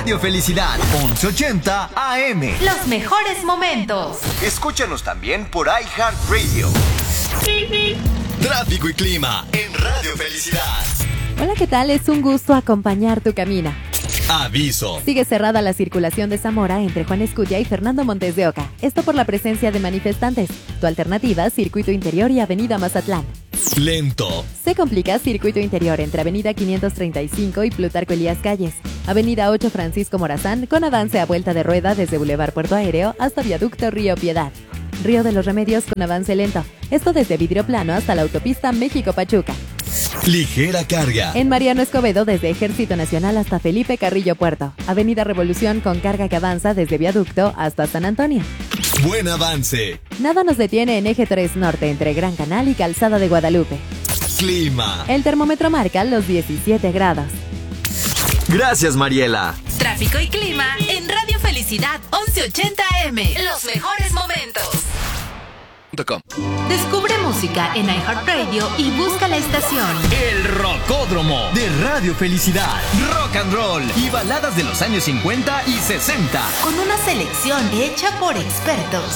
Radio Felicidad, 1180 AM. Los mejores momentos. Escúchanos también por iHeartRadio. Tráfico y clima en Radio Felicidad. Hola, ¿qué tal? Es un gusto acompañar tu camino. Aviso. Sigue cerrada la circulación de Zamora entre Juan Escutia y Fernando Montes de Oca. Esto por la presencia de manifestantes. Tu alternativa, Circuito Interior y Avenida Mazatlán. Lento. Se complica Circuito Interior entre Avenida 535 y Plutarco Elías Calles. Avenida 8 Francisco Morazán con avance a vuelta de rueda desde Boulevard Puerto Aéreo hasta Viaducto Río Piedad. Río de los Remedios con avance lento. Esto desde Vidrio Plano hasta la autopista México-Pachuca. Ligera carga. En Mariano Escobedo desde Ejército Nacional hasta Felipe Carrillo Puerto. Avenida Revolución con carga que avanza desde Viaducto hasta San Antonio. Buen avance. Nada nos detiene en Eje 3 Norte entre Gran Canal y Calzada de Guadalupe. Clima. El termómetro marca los 17 grados. Gracias, Mariela. Tráfico y clima en Radio Felicidad 1180 AM. Los mejores momentos. Descubre música en iHeartRadio y busca la estación El Rocódromo de Radio Felicidad. Rock and roll y baladas de los años 50 y 60. con una selección hecha por expertos.